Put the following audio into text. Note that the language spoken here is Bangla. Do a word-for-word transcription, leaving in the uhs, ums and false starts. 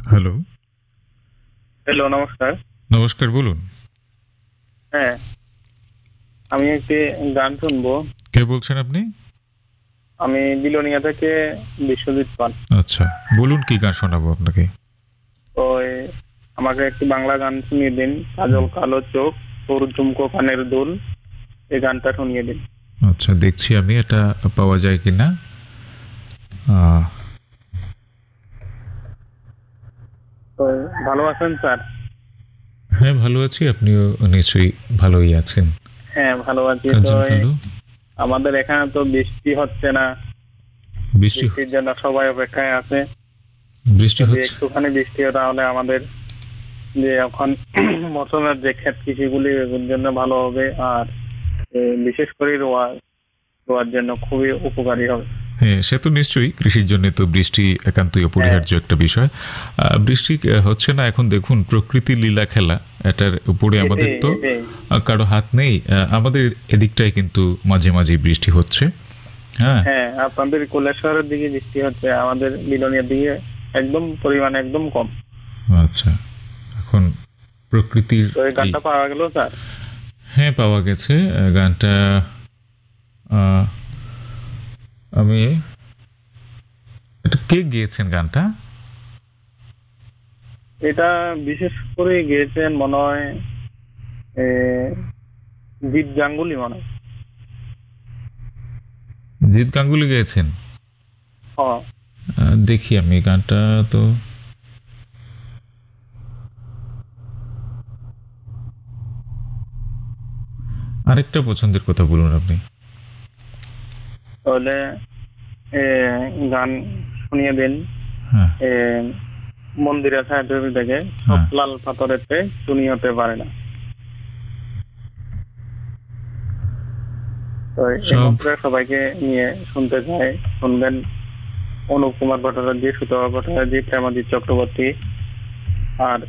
হ্যালো। হ্যালো, নমস্কার। নমস্কার, বলুন। হ্যাঁ, আমি একটি গান শুনবো। কে বলছেন আপনি? আমি বিলোনিয়া থেকে বিশ্বজিৎ পাল। আচ্ছা, বলুন কি গান শোনাবো আপনাকে? ওই আমাকে একটি বাংলা গান শুনিয়ে দিন। কাজল কালো চোখ, তোর ঝুমকো কানের দুল, এই গানটা শুনিয়ে দিন। আচ্ছা, দেখছি আমি এটা পাওয়া যায় কিনা। আহ, তো ভালো আছেন স্যার? হ্যাঁ, ভালো আছি। আপনিও নিশ্চয়ই ভালোই আছেন। হ্যাঁ, ভালো আছি। তো কাজল এই কালো। আমাদের এখানে তো বৃষ্টি হচ্ছে না। বৃষ্টি বৃষ্টির হচ্ছে? জন্য সবাই অপেক্ষায় আছে। বৃষ্টি যদি হচ্ছে? একটুখানি বৃষ্টি হয় তাহলে আমাদের যে এখন মৌসুমের যে ক্ষেত কৃষিগুলি এগুলোর জন্য ভালো হবে। আর এ, বিশেষ করে রোয়া রোয়ার জন্য খুবই উপকারী হবে। হ্যাঁ, সে তো নিশ্চয়ই। কৃষির জন্য তো বৃষ্টি একান্তই হ্যাঁ, অপরিহার্য একটা বিষয়। আহ, বৃষ্টি আহ, হচ্ছে না এখন, দেখুন প্রকৃতির লীলা খেলা। এটার উপরে আমাদের এটাই তো এটাই আহ, কারো হাত নেই। আহ, আমাদের এদিকটায় কিন্তু মাঝে মাঝে বৃষ্টি হচ্ছে। হ্যাঁ। হ্যাঁ, আপনাদের কৈলাসহরের দিকে বৃষ্টি হচ্ছে, আমাদের বিলোনিয়ার দিকে একদম পরিমাণ একদম কম। আচ্ছা, এখন প্রকৃতির তো এই এই। গানটা পাওয়া গেল স্যার। হ্যাঁ, পাওয়া গেছে আহ, গানটা। আহ, আমি এটা কে গিয়েছেন গানটা? এটা বিশেষ করে গেয়েছেন মনে হয় এ, জিৎ গাঙ্গুলি মনে হয়। জিৎ গাঙ্গুলি গেয়েছেন? হ্যাঁ, আহ, দেখি আমি গানটা তো। আরেকটা পছন্দের কথা বলুন আপনি। তাহলে এ, গান শুনিয়ে দিন। হ্যাঁ। এ, মন্দিরের ছায়াছবি থেকে সব হ্যাঁ। লাল পাথরেতে চুনি হতে পারে না। তো এই সব। মন্ত্রে সবাইকে নিয়ে শুনতে চাই। শুনবেন অনুপ কুমার ভট্টাচার্য, সুতপা ভট্টাচার্য, প্রেমাজিৎ চক্রবর্তী আর